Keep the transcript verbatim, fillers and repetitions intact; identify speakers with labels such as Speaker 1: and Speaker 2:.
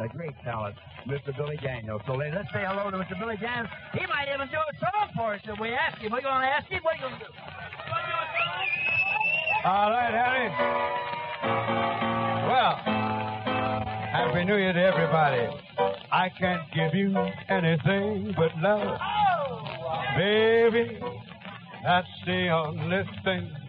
Speaker 1: the great talent, Mister Billy Daniels. So let's say hello to Mister Billy Daniels. He might even do a song for us if we ask him. We're going to ask him. What are you going to do?
Speaker 2: All right, Harry. Well, Happy New Year to everybody. I can't give you anything but love. Baby, that's the only thing